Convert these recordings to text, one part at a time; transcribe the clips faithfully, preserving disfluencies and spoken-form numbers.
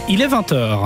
il est vingt heures.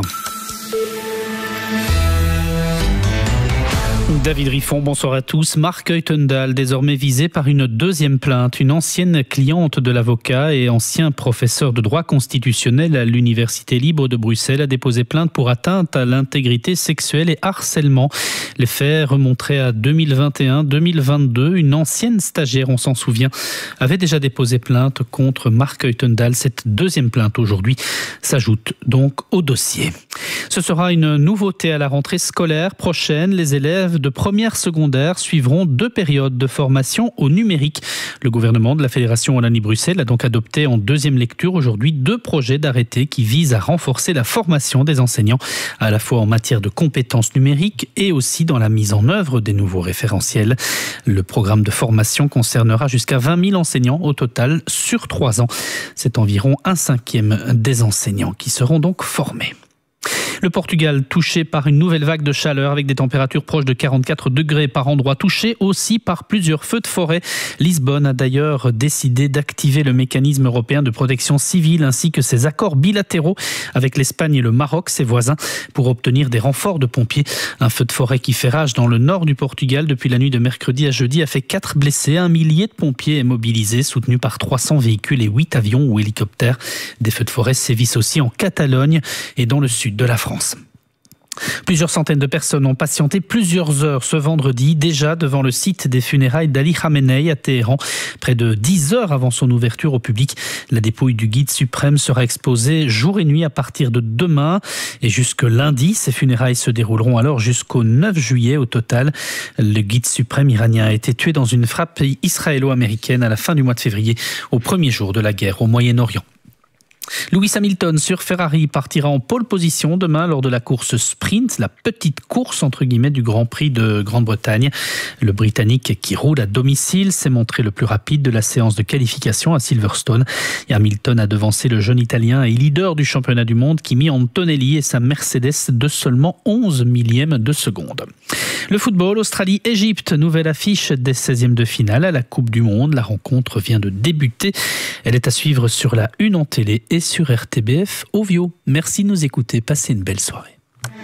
David Riffon, bonsoir à tous. Marc Heutendal, désormais visé par une deuxième plainte. Une ancienne cliente de l'avocat et ancien professeur de droit constitutionnel à l'Université libre de Bruxelles a déposé plainte pour atteinte à l'intégrité sexuelle et harcèlement. Les faits remonteraient à deux mille vingt et un deux mille vingt-deux. Une ancienne stagiaire, on s'en souvient, avait déjà déposé plainte contre Marc Heutendal. Cette deuxième plainte aujourd'hui s'ajoute donc au dossier. Ce sera une nouveauté à la rentrée scolaire prochaine. Les élèves de première secondaire suivront deux périodes de formation au numérique. Le gouvernement de la Fédération Wallonie-Bruxelles a donc adopté en deuxième lecture aujourd'hui deux projets d'arrêté qui visent à renforcer la formation des enseignants, à la fois en matière de compétences numériques et aussi dans la mise en œuvre des nouveaux référentiels. Le programme de formation concernera jusqu'à vingt mille enseignants au total sur trois ans. C'est environ un cinquième des enseignants qui seront donc formés. Le Portugal touché par une nouvelle vague de chaleur avec des températures proches de quarante-quatre degrés par endroit, touché aussi par plusieurs feux de forêt. Lisbonne a d'ailleurs décidé d'activer le mécanisme européen de protection civile ainsi que ses accords bilatéraux avec l'Espagne et le Maroc, ses voisins, pour obtenir des renforts de pompiers. Un feu de forêt qui fait rage dans le nord du Portugal depuis la nuit de mercredi à jeudi a fait quatre blessés. Un millier de pompiers est mobilisé, soutenu par trois cents véhicules et huit avions ou hélicoptères. Des feux de forêt sévissent aussi en Catalogne et dans le sud de la France. Plusieurs centaines de personnes ont patienté plusieurs heures ce vendredi, déjà devant le site des funérailles d'Ali Khamenei à Téhéran. Près de dix heures avant son ouverture au public, la dépouille du guide suprême sera exposée jour et nuit à partir de demain et jusque lundi. Ces funérailles se dérouleront alors jusqu'au neuf juillet au total. Le guide suprême iranien a été tué dans une frappe israélo-américaine à la fin du mois de février, au premier jour de la guerre au Moyen-Orient. Lewis Hamilton sur Ferrari partira en pole position demain lors de la course sprint, la petite course entre guillemets du Grand Prix de Grande-Bretagne. Le Britannique qui roule à domicile s'est montré le plus rapide de la séance de qualification à Silverstone. Et Hamilton a devancé le jeune Italien et leader du championnat du monde Kimi Antonelli et sa Mercedes de seulement onze millièmes de seconde. Le football, Australie-Égypte, nouvelle affiche des seizièmes de finale à la Coupe du Monde. La rencontre vient de débuter. Elle est à suivre sur la une en télé et sur R T B F Ovio. Merci de nous écouter. Passez une belle soirée.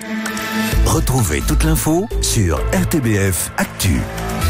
Retrouvez toute l'info sur R T B F Actu.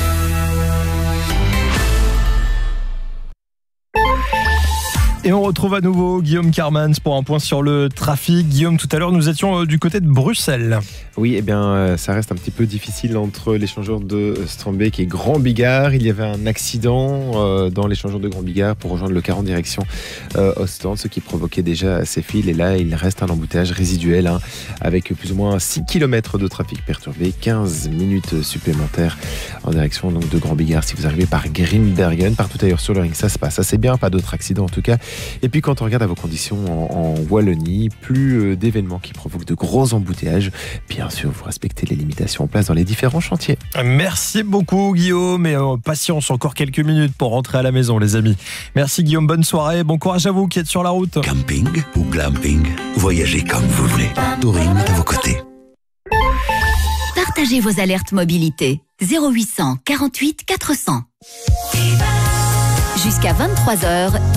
Et on retrouve à nouveau Guillaume Carmans pour un point sur le trafic. Guillaume, tout à l'heure, nous étions du côté de Bruxelles. Oui, eh bien, ça reste un petit peu difficile entre l'échangeur de Strombeek et Grand Bigard. Il y avait un accident dans l'échangeur de Grand Bigard pour rejoindre le car en direction Ostende, ce qui provoquait déjà ces files. Et là, il reste un embouteillage résiduel hein, avec plus ou moins six kilomètres de trafic perturbé, quinze minutes supplémentaires en direction donc, de Grand Bigard. Si vous arrivez par Grimbergen, partout ailleurs sur le ring, ça se passe assez bien, pas d'autres accidents en tout cas. Et puis quand on regarde à vos conditions en, en Wallonie, plus d'événements qui provoquent de gros embouteillages. Bien sûr, vous respectez les limitations en place dans les différents chantiers. Merci beaucoup Guillaume, et euh, patience, encore quelques minutes pour rentrer à la maison les amis. Merci Guillaume, bonne soirée, bon courage à vous qui êtes sur la route. Camping ou glamping, voyagez comme vous voulez. Touring est à vos côtés. Partagez vos alertes mobilité. zéro huit cent quarante-huit quatre cents. Jusqu'à vingt-trois heures,